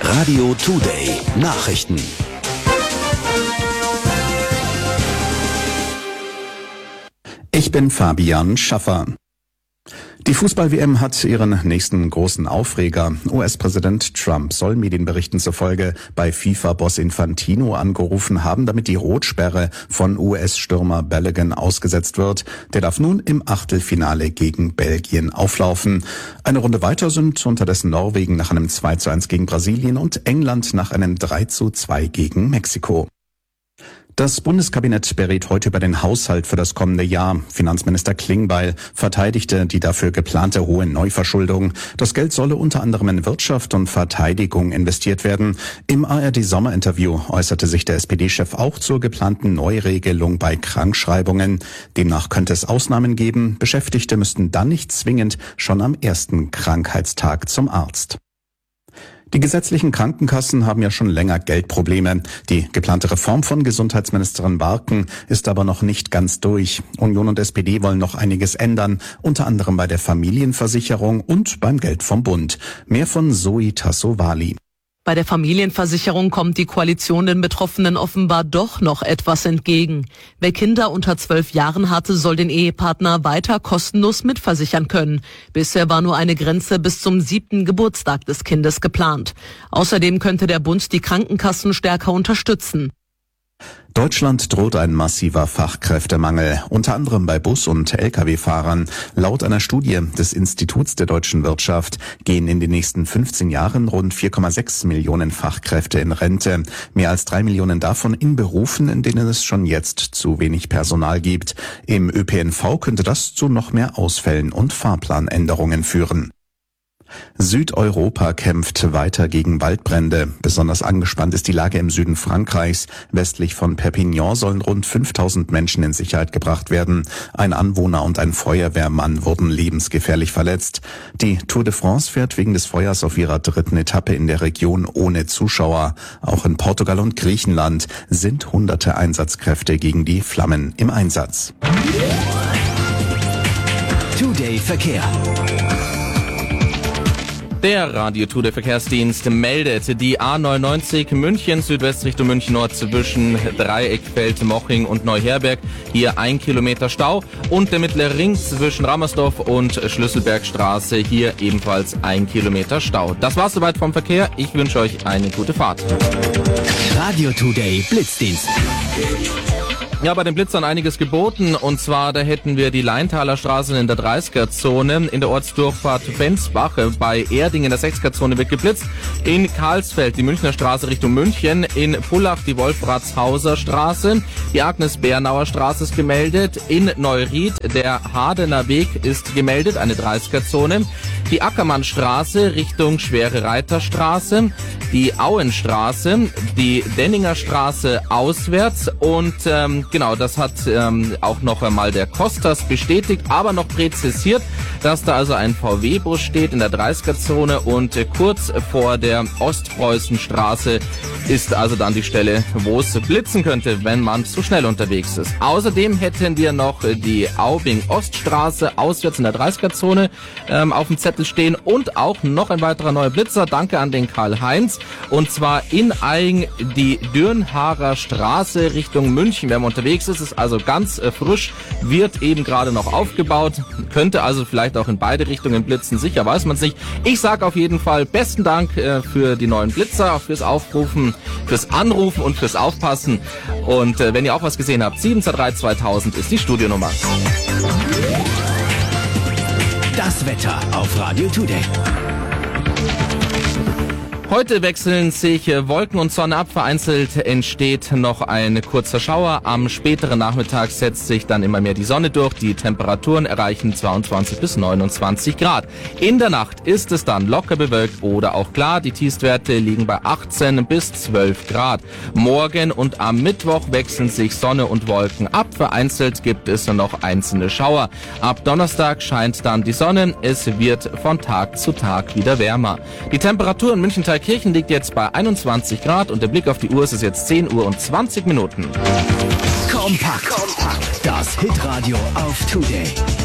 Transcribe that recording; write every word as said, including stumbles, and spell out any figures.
Radio Today Nachrichten. Ich bin Fabian Schaffer. Die Fußball-W M hat ihren nächsten großen Aufreger. U S-Präsident Trump soll Medienberichten zufolge bei FIFA-Boss Infantino angerufen haben, damit die Rotsperre von U S-Stürmer Balogun ausgesetzt wird. Der darf nun im Achtelfinale gegen Belgien auflaufen. Eine Runde weiter sind unterdessen Norwegen nach einem zwei zu eins gegen Brasilien und England nach einem drei zu zwei gegen Mexiko. Das Bundeskabinett berät heute über den Haushalt für das kommende Jahr. Finanzminister Klingbeil verteidigte die dafür geplante hohe Neuverschuldung. Das Geld solle unter anderem in Wirtschaft und Verteidigung investiert werden. Im A R D-Sommerinterview äußerte sich der S P D-Chef auch zur geplanten Neuregelung bei Krankschreibungen. Demnach könnte es Ausnahmen geben. Beschäftigte müssten dann nicht zwingend schon am ersten Krankheitstag zum Arzt. Die gesetzlichen Krankenkassen haben ja schon länger Geldprobleme. Die geplante Reform von Gesundheitsministerin Barken ist aber noch nicht ganz durch. Union und S P D wollen noch einiges ändern, unter anderem bei der Familienversicherung und beim Geld vom Bund. Mehr von Zoe Tassovali. Bei der Familienversicherung kommt die Koalition den Betroffenen offenbar doch noch etwas entgegen. Wer Kinder unter zwölf Jahren hatte, soll den Ehepartner weiter kostenlos mitversichern können. Bisher war nur eine Grenze bis zum siebten Geburtstag des Kindes geplant. Außerdem könnte der Bund die Krankenkassen stärker unterstützen. Deutschland droht ein massiver Fachkräftemangel, unter anderem bei Bus- und L K W-Fahrern. Laut einer Studie des Instituts der deutschen Wirtschaft gehen in den nächsten fünfzehn Jahren rund vier Komma sechs Millionen Fachkräfte in Rente. Mehr als drei Millionen davon in Berufen, in denen es schon jetzt zu wenig Personal gibt. Im Ö P N V könnte das zu noch mehr Ausfällen und Fahrplanänderungen führen. Südeuropa kämpft weiter gegen Waldbrände. Besonders angespannt ist die Lage im Süden Frankreichs. Westlich von Perpignan sollen rund fünftausend Menschen in Sicherheit gebracht werden. Ein Anwohner und ein Feuerwehrmann wurden lebensgefährlich verletzt. Die Tour de France fährt wegen des Feuers auf ihrer dritten Etappe in der Region ohne Zuschauer. Auch in Portugal und Griechenland sind hunderte Einsatzkräfte gegen die Flammen im Einsatz. Today Verkehr. Der Radio Today Verkehrsdienst meldet, die A neunundneunzig München Südwest Richtung München Nord zwischen Dreieckfeld, Moching und Neuherberg. Hier ein Kilometer Stau und der mittlere Ring zwischen Rammersdorf und Schlüsselbergstraße. Hier ebenfalls ein Kilometer Stau. Das war's soweit vom Verkehr. Ich wünsche euch eine gute Fahrt. Radio Today Blitzdienst. Ja, bei den Blitzern einiges geboten, und zwar da hätten wir die Leintaler Straße in der dreißiger-Zone, in der Ortsdurchfahrt Bensbach, bei Erding in der sechziger-Zone wird geblitzt, in Karlsfeld die Münchner Straße Richtung München, in Pullach die Wolfratshauser Straße, die Agnes-Bernauer Straße ist gemeldet, in Neuried der Hardener Weg ist gemeldet, eine dreißiger-Zone, die Ackermannstraße Richtung Schwere Reiterstraße, die Auenstraße, die Denninger Straße auswärts und ähm, genau, das hat ähm, auch noch einmal der Kostas bestätigt, aber noch präzisiert, dass da also ein V W-Bus steht in der dreißiger-Zone und äh, kurz vor der Ostpreußenstraße ist also dann die Stelle, wo es blitzen könnte, wenn man zu schnell unterwegs ist. Außerdem hätten wir noch die Aubing-Oststraße auswärts in der dreißiger-Zone ähm, auf dem Zettel stehen und auch noch ein weiterer neuer Blitzer. Danke an den Karl-Heinz. Und zwar in Aing die Dürnharer Straße Richtung München. Wenn man unterwegs ist, ist also ganz äh, frisch, wird eben gerade noch aufgebaut. Könnte also vielleicht auch in beide Richtungen blitzen. Sicher weiß man es nicht. Ich sage auf jeden Fall besten Dank äh, für die neuen Blitzer, fürs Aufrufen, fürs Anrufen und fürs Aufpassen. Und äh, wenn ihr auch was gesehen habt, sieben zwei drei zweitausend ist die Studionummer. Das Wetter auf Radio Today. Heute wechseln sich Wolken und Sonne ab. Vereinzelt entsteht noch ein kurzer Schauer. Am späteren Nachmittag setzt sich dann immer mehr die Sonne durch. Die Temperaturen erreichen zweiundzwanzig bis neunundzwanzig Grad. In der Nacht ist es dann locker bewölkt oder auch klar. Die Tiefstwerte liegen bei achtzehn bis zwölf Grad. Morgen und am Mittwoch wechseln sich Sonne und Wolken ab. Vereinzelt gibt es noch einzelne Schauer. Ab Donnerstag scheint dann die Sonne. Es wird von Tag zu Tag wieder wärmer. Die Temperatur in München-Thalkirchen liegt jetzt bei einundzwanzig Grad und der Blick auf die Uhr ist jetzt zehn Uhr und zwanzig Minuten. Kompakt. Kompakt. Das Hitradio auf Today.